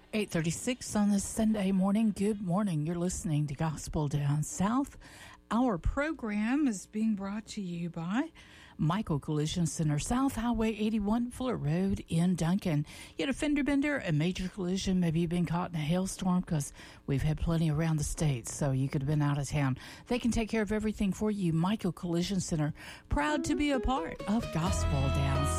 8:36 on this Sunday morning. Good morning. You're listening to Gospel Down South. Our program is being brought to you by Michael Collision Center, South Highway 81, Fuller Road in Duncan. You had a fender bender, a major collision. Maybe you've been caught in a hailstorm, because we've had plenty around the states, so you could have been out of town. They can take care of everything for you. Michael Collision Center, proud to be a part of Gospel Down